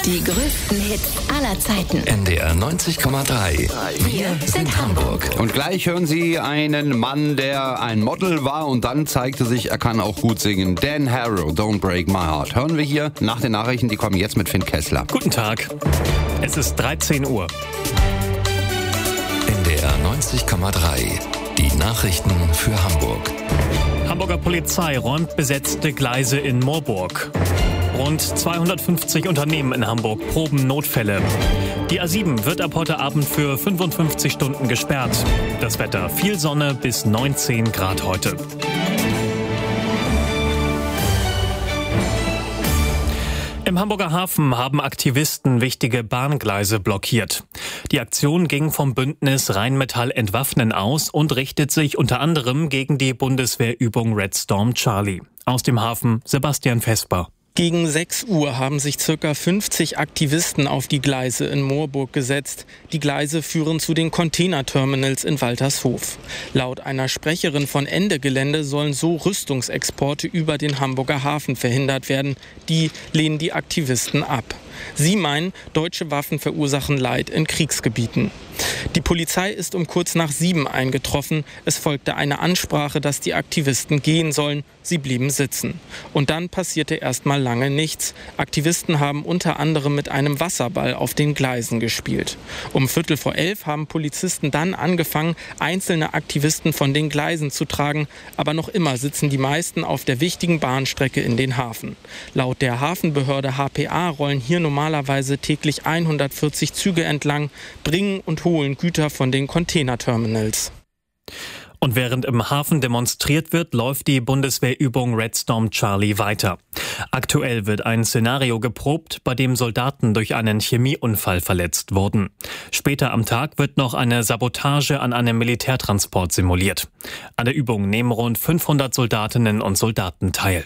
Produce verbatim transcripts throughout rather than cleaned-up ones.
Die größten Hits aller Zeiten. N D R neunzig Komma drei. Wir sind Hamburg. Und gleich hören Sie einen Mann, der ein Model war und dann zeigte sich, er kann auch gut singen. Dan Harrow, Don't Break My Heart. Hören wir hier nach den Nachrichten, die kommen jetzt mit Finn Kessler. Guten Tag. Es ist dreizehn Uhr. N D R neunzig Komma drei. Die Nachrichten für Hamburg. Hamburger Polizei räumt besetzte Gleise in Moorburg. Rund zweihundertfünfzig Unternehmen in Hamburg proben Notfälle. Die A sieben wird ab heute Abend für fünfundfünfzig Stunden gesperrt. Das Wetter: viel Sonne bis neunzehn Grad heute. Im Hamburger Hafen haben Aktivisten wichtige Bahngleise blockiert. Die Aktion ging vom Bündnis Rheinmetall Entwaffnen aus und richtet sich unter anderem gegen die Bundeswehrübung Red Storm Charlie. Aus dem Hafen Sebastian Vesper. Gegen sechs Uhr haben sich circa fünfzig Aktivisten auf die Gleise in Moorburg gesetzt. Die Gleise führen zu den Containerterminals in Waltershof. Laut einer Sprecherin von Ende Gelände sollen so Rüstungsexporte über den Hamburger Hafen verhindert werden. Die lehnen die Aktivisten ab. Sie meinen, deutsche Waffen verursachen Leid in Kriegsgebieten. Die Polizei ist um kurz nach sieben eingetroffen. Es folgte eine Ansprache, dass die Aktivisten gehen sollen. Sie blieben sitzen. Und dann passierte erstmal lange nichts. Aktivisten haben unter anderem mit einem Wasserball auf den Gleisen gespielt. Um Viertel vor elf haben Polizisten dann angefangen, einzelne Aktivisten von den Gleisen zu tragen. Aber noch immer sitzen die meisten auf der wichtigen Bahnstrecke in den Hafen. Laut der Hafenbehörde H P A rollen hier normalerweise täglich hundertvierzig Züge entlang, bringen und holen Güter von den Containerterminals. Und während im Hafen demonstriert wird, läuft die Bundeswehrübung Red Storm Charlie weiter. Aktuell wird ein Szenario geprobt, bei dem Soldaten durch einen Chemieunfall verletzt wurden. Später am Tag wird noch eine Sabotage an einem Militärtransport simuliert. An der Übung nehmen rund fünfhundert Soldatinnen und Soldaten teil.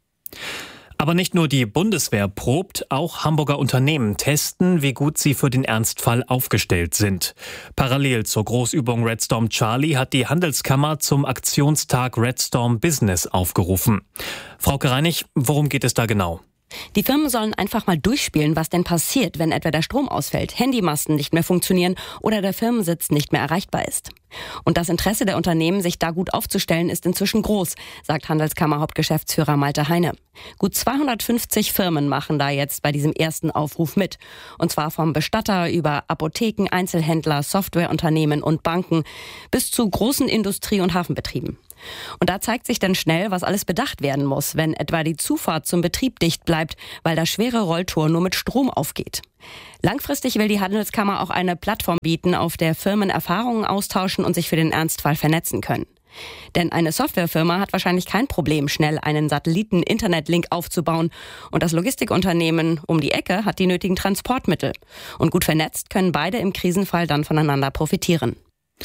Aber nicht nur die Bundeswehr probt, auch Hamburger Unternehmen testen, wie gut sie für den Ernstfall aufgestellt sind. Parallel zur Großübung Red Storm Charlie hat die Handelskammer zum Aktionstag Red Storm Business aufgerufen. Frauke Reinig, worum geht es da genau? Die Firmen sollen einfach mal durchspielen, was denn passiert, wenn etwa der Strom ausfällt, Handymasten nicht mehr funktionieren oder der Firmensitz nicht mehr erreichbar ist. Und das Interesse der Unternehmen, sich da gut aufzustellen, ist inzwischen groß, sagt Handelskammer-Hauptgeschäftsführer Malte Heine. Gut zweihundertfünfzig Firmen machen da jetzt bei diesem ersten Aufruf mit. Und zwar vom Bestatter über Apotheken, Einzelhändler, Softwareunternehmen und Banken bis zu großen Industrie- und Hafenbetrieben. Und da zeigt sich dann schnell, was alles bedacht werden muss, wenn etwa die Zufahrt zum Betrieb dicht bleibt, weil das schwere Rolltor nur mit Strom aufgeht. Langfristig will die Handelskammer auch eine Plattform bieten, auf der Firmen Erfahrungen austauschen und sich für den Ernstfall vernetzen können. Denn eine Softwarefirma hat wahrscheinlich kein Problem, schnell einen Satelliten-Internetlink aufzubauen. Und das Logistikunternehmen um die Ecke hat die nötigen Transportmittel. Und gut vernetzt können beide im Krisenfall dann voneinander profitieren.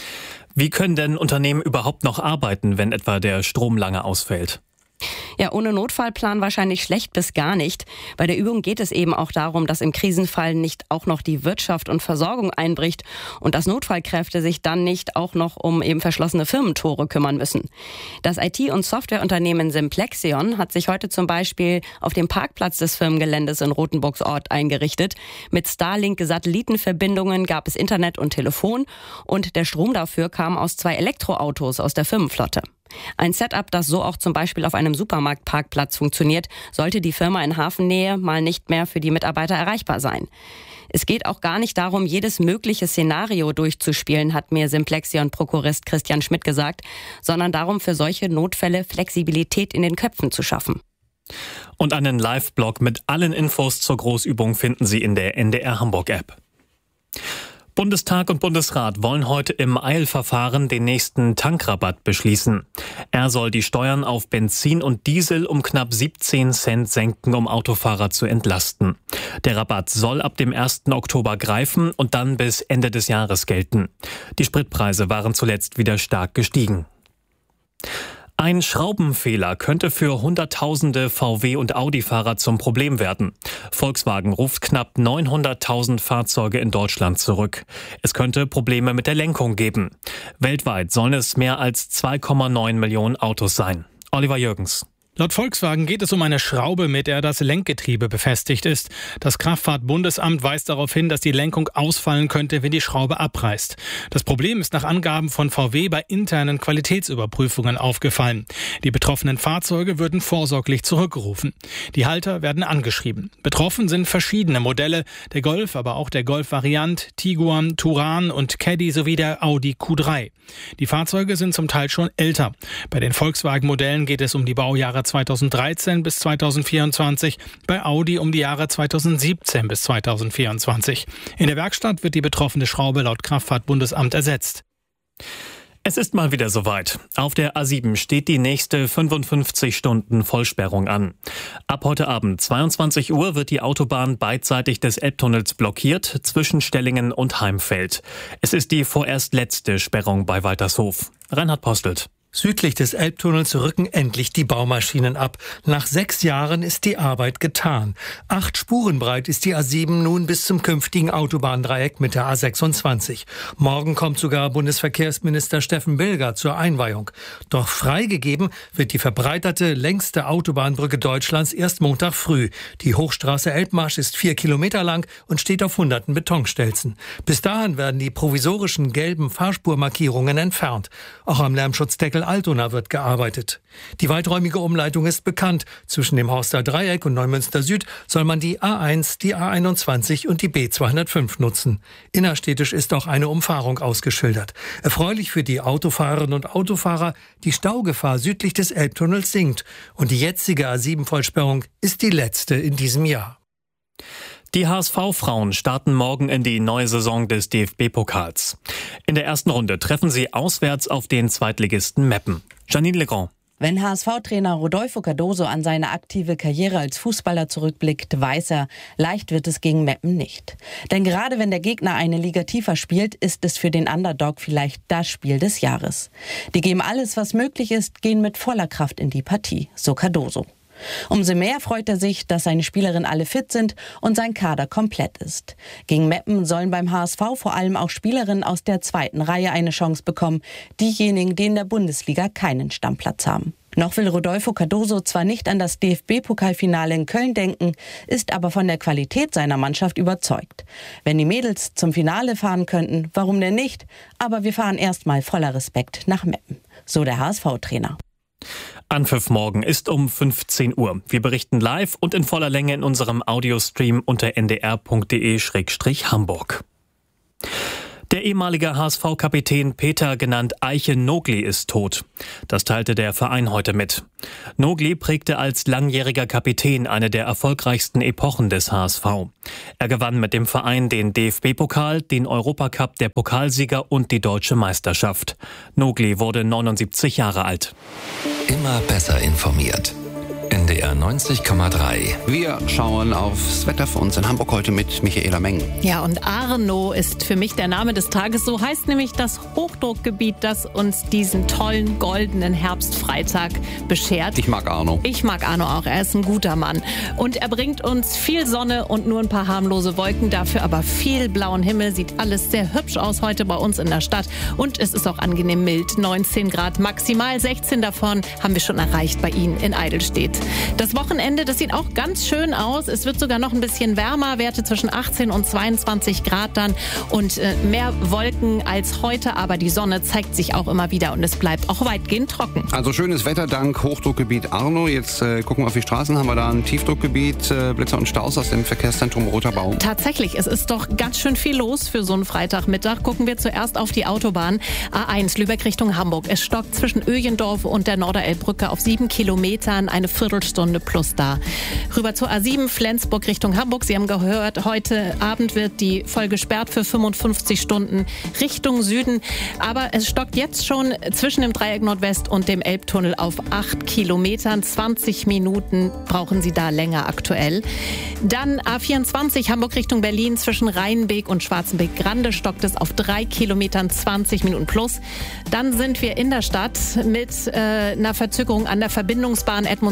Wie können denn Unternehmen überhaupt noch arbeiten, wenn etwa der Strom lange ausfällt? Ja, ohne Notfallplan wahrscheinlich schlecht bis gar nicht. Bei der Übung geht es eben auch darum, dass im Krisenfall nicht auch noch die Wirtschaft und Versorgung einbricht und dass Notfallkräfte sich dann nicht auch noch um eben verschlossene Firmentore kümmern müssen. Das I T- und Softwareunternehmen Simplexion hat sich heute zum Beispiel auf dem Parkplatz des Firmengeländes in Rothenburgs Ort eingerichtet. Mit Starlink-Satellitenverbindungen gab es Internet und Telefon und der Strom dafür kam aus zwei Elektroautos aus der Firmenflotte. Ein Setup, das so auch zum Beispiel auf einem Supermarktparkplatz funktioniert, sollte die Firma in Hafennähe mal nicht mehr für die Mitarbeiter erreichbar sein. Es geht auch gar nicht darum, jedes mögliche Szenario durchzuspielen, hat mir Simplexion-Prokurist Christian Schmidt gesagt, sondern darum, für solche Notfälle Flexibilität in den Köpfen zu schaffen. Und einen Live-Blog mit allen Infos zur Großübung finden Sie in der N D R Hamburg-App. Bundestag und Bundesrat wollen heute im Eilverfahren den nächsten Tankrabatt beschließen. Er soll die Steuern auf Benzin und Diesel um knapp siebzehn Cent senken, um Autofahrer zu entlasten. Der Rabatt soll ab dem ersten Oktober greifen und dann bis Ende des Jahres gelten. Die Spritpreise waren zuletzt wieder stark gestiegen. Ein Schraubenfehler könnte für Hunderttausende V W- und Audi-Fahrer zum Problem werden. Volkswagen ruft knapp neunhunderttausend Fahrzeuge in Deutschland zurück. Es könnte Probleme mit der Lenkung geben. Weltweit sollen es mehr als zwei Komma neun Millionen Autos sein. Oliver Jürgens. Laut Volkswagen geht es um eine Schraube, mit der das Lenkgetriebe befestigt ist. Das Kraftfahrtbundesamt weist darauf hin, dass die Lenkung ausfallen könnte, wenn die Schraube abreißt. Das Problem ist nach Angaben von V W bei internen Qualitätsüberprüfungen aufgefallen. Die betroffenen Fahrzeuge würden vorsorglich zurückgerufen. Die Halter werden angeschrieben. Betroffen sind verschiedene Modelle, der Golf, aber auch der Golf Variant, Tiguan, Touran und Caddy sowie der Audi Q drei. Die Fahrzeuge sind zum Teil schon älter. Bei den Volkswagen-Modellen geht es um die Baujahre zweitausenddreizehn bis zweitausendvierundzwanzig, bei Audi um die Jahre zweitausendsiebzehn bis zweitausendvierundzwanzig. In der Werkstatt wird die betroffene Schraube laut Kraftfahrtbundesamt ersetzt. Es ist mal wieder soweit. Auf der A sieben steht die nächste fünfundfünfzig Stunden Vollsperrung an. Ab heute Abend zweiundzwanzig Uhr wird die Autobahn beidseitig des Elbtunnels blockiert zwischen Stellingen und Heimfeld. Es ist die vorerst letzte Sperrung bei Waltershof. Reinhard Postelt. Südlich des Elbtunnels rücken endlich die Baumaschinen ab. Nach sechs Jahren ist die Arbeit getan. Acht Spuren breit ist die A sieben nun bis zum künftigen Autobahndreieck mit der A sechsundzwanzig. Morgen kommt sogar Bundesverkehrsminister Steffen Bilger zur Einweihung. Doch freigegeben wird die verbreiterte, längste Autobahnbrücke Deutschlands erst Montag früh. Die Hochstraße Elbmarsch ist vier Kilometer lang und steht auf hunderten Betonstelzen. Bis dahin werden die provisorischen gelben Fahrspurmarkierungen entfernt. Auch am Lärmschutzdeckel Altona wird gearbeitet. Die weiträumige Umleitung ist bekannt. Zwischen dem Horster Dreieck und Neumünster Süd soll man die A eins, die A einundzwanzig und die B zweihundertfünf nutzen. Innerstädtisch ist auch eine Umfahrung ausgeschildert. Erfreulich für die Autofahrerinnen und Autofahrer, die Staugefahr südlich des Elbtunnels sinkt. Und die jetzige A sieben Vollsperrung ist die letzte in diesem Jahr. Die H S V-Frauen starten morgen in die neue Saison des D F B-Pokals. In der ersten Runde treffen sie auswärts auf den Zweitligisten Meppen. Janine Legrand. Wenn H S V-Trainer Rodolfo Cardoso an seine aktive Karriere als Fußballer zurückblickt, weiß er, leicht wird es gegen Meppen nicht. Denn gerade wenn der Gegner eine Liga tiefer spielt, ist es für den Underdog vielleicht das Spiel des Jahres. Die geben alles, was möglich ist, gehen mit voller Kraft in die Partie, so Cardoso. Umso mehr freut er sich, dass seine Spielerinnen alle fit sind und sein Kader komplett ist. Gegen Meppen sollen beim H S V vor allem auch Spielerinnen aus der zweiten Reihe eine Chance bekommen, diejenigen, die in der Bundesliga keinen Stammplatz haben. Noch will Rodolfo Cardoso zwar nicht an das D F B-Pokalfinale in Köln denken, ist aber von der Qualität seiner Mannschaft überzeugt. Wenn die Mädels zum Finale fahren könnten, warum denn nicht? Aber wir fahren erstmal voller Respekt nach Meppen, so der H S V-Trainer. Anpfiff morgen ist um fünfzehn Uhr. Wir berichten live und in voller Länge in unserem Audiostream unter n d r punkt d e slash hamburg. Der ehemalige H S V-Kapitän Peter, genannt Eiche Nogli, ist tot. Das teilte der Verein heute mit. Nogli prägte als langjähriger Kapitän eine der erfolgreichsten Epochen des H S V. Er gewann mit dem Verein den D F B-Pokal, den Europacup der Pokalsieger und die Deutsche Meisterschaft. Nogli wurde neunundsiebzig Jahre alt. Immer besser informiert. N D R neunzig Komma drei. Wir schauen aufs Wetter für uns in Hamburg heute mit Michaela Meng. Ja, und Arno ist für mich der Name des Tages. So heißt nämlich das Hochdruckgebiet, das uns diesen tollen goldenen Herbstfreitag beschert. Ich mag Arno. Ich mag Arno auch. Er ist ein guter Mann. Und er bringt uns viel Sonne und nur ein paar harmlose Wolken. Dafür aber viel blauen Himmel. Sieht alles sehr hübsch aus heute bei uns in der Stadt. Und es ist auch angenehm mild. neunzehn Grad maximal. sechzehn davon haben wir schon erreicht bei Ihnen in Eidelstedt. Das Wochenende, das sieht auch ganz schön aus. Es wird sogar noch ein bisschen wärmer, Werte zwischen achtzehn und zweiundzwanzig Grad dann und äh, mehr Wolken als heute, aber die Sonne zeigt sich auch immer wieder und es bleibt auch weitgehend trocken. Also schönes Wetter dank Hochdruckgebiet Arno. Jetzt äh, gucken wir auf die Straßen, haben wir da ein Tiefdruckgebiet, äh, Blitzer und Staus aus dem Verkehrszentrum Roter Baum. Tatsächlich, es ist doch ganz schön viel los für so einen Freitagmittag. Gucken wir zuerst auf die Autobahn. A eins Lübeck Richtung Hamburg. Es stockt zwischen Öjendorf und der Norderelbbrücke auf sieben Kilometern, eine Viertelstunde plus da. Rüber zur A sieben Flensburg Richtung Hamburg. Sie haben gehört, heute Abend wird die voll gesperrt für fünfundfünfzig Stunden Richtung Süden. Aber es stockt jetzt schon zwischen dem Dreieck Nordwest und dem Elbtunnel auf acht Kilometern. zwanzig Minuten brauchen Sie da länger aktuell. Dann A vierundzwanzig Hamburg Richtung Berlin zwischen Rheinbeek und Schwarzenbeek-Grande stockt es auf drei Kilometern, zwanzig Minuten plus. Dann sind wir in der Stadt mit äh, einer Verzögerung an der Verbindungsbahn Edmund-Siemers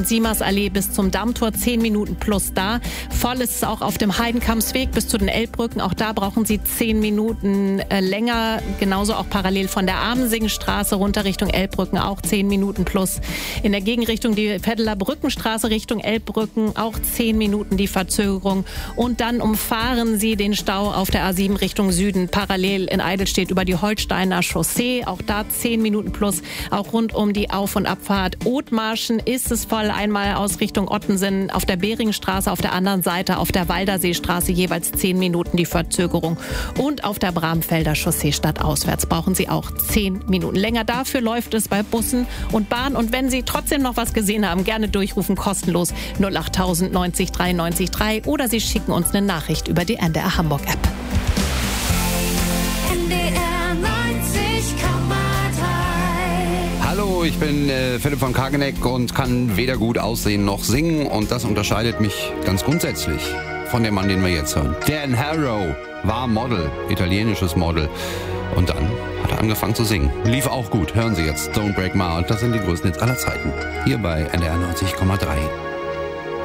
Königsallee bis zum Dammtor, zehn Minuten plus da. Voll ist es auch auf dem Heidenkampsweg bis zu den Elbbrücken. Auch da brauchen Sie zehn Minuten äh, länger. Genauso auch parallel von der Amensingstraße runter Richtung Elbbrücken, auch zehn Minuten plus. In der Gegenrichtung die Vetteler Brückenstraße Richtung Elbbrücken, auch zehn Minuten die Verzögerung. Und dann umfahren Sie den Stau auf der A sieben Richtung Süden, parallel in Eidelstedt über die Holsteiner Chaussee. Auch da zehn Minuten plus. Auch rund um die Auf- und Abfahrt Othmarschen ist es voll. Einmal aus Richtung Ottensen auf der Beringstraße, auf der anderen Seite auf der Walderseestraße jeweils zehn Minuten die Verzögerung. Und auf der Bramfelder Chaussee stadtauswärts brauchen Sie auch zehn Minuten länger. Dafür läuft es bei Bussen und Bahn. Und wenn Sie trotzdem noch was gesehen haben, gerne durchrufen, kostenlos null acht tausend neunzig drei neunzig drei oder Sie schicken uns eine Nachricht über die N D R Hamburg App. N D R neunzig Komma drei. Hallo, ich bin äh, Philipp von Kageneck und kann weder gut aussehen noch singen. Und das unterscheidet mich ganz grundsätzlich von dem Mann, den wir jetzt hören. Dan Harrow war Model, italienisches Model. Und dann hat er angefangen zu singen. Lief auch gut. Hören Sie jetzt Don't Break My Heart. Das sind die größten Hits aller Zeiten. Hier bei N D R neunzig Komma drei.